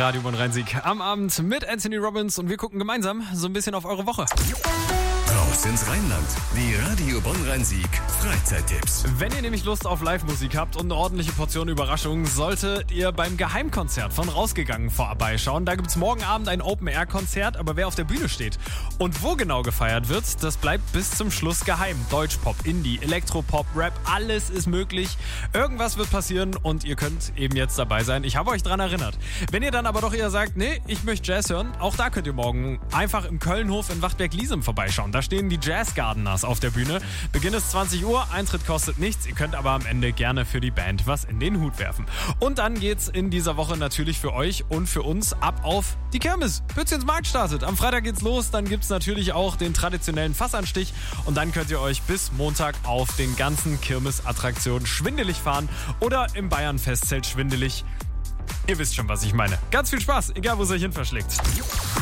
Radio Bonn-Rhein-Sieg am Abend mit Anthony Robbins und wir gucken gemeinsam so ein bisschen auf eure Woche. Raus ins Rheinland. Die Radio Bonn-Rhein-Sieg Freizeittipps. Wenn ihr nämlich Lust auf Live-Musik habt und eine ordentliche Portion Überraschung, solltet ihr beim Geheimkonzert von Rausgegangen vorbeischauen. Da gibt's morgen Abend ein Open-Air-Konzert, aber wer auf der Bühne steht und wo genau gefeiert wird, das bleibt bis zum Schluss geheim. Deutschpop, Indie, Elektropop, Rap, alles ist möglich. Irgendwas wird passieren und ihr könnt eben jetzt dabei sein. Ich habe euch dran erinnert. Wenn ihr dann aber doch eher sagt, nee, ich möchte Jazz hören, auch da könnt ihr morgen einfach im Kölnhof in Wachtberg-Liesem vorbeischauen. Da stehen die Jazz Gardeners auf der Bühne. Beginn ist 20 Uhr, Eintritt kostet nichts. Ihr könnt aber am Ende gerne für die Band was in den Hut werfen. Und dann geht's in dieser Woche natürlich für euch und für uns ab auf die Kirmes. Bützchens Markt startet. Am Freitag geht's los. Dann gibt's natürlich auch den traditionellen Fassanstich. Und dann könnt ihr euch bis Montag auf den ganzen Kirmesattraktionen schwindelig fahren oder im Bayern-Festzelt schwindelig. Ihr wisst schon, was ich meine. Ganz viel Spaß, egal wo es euch hin verschlägt.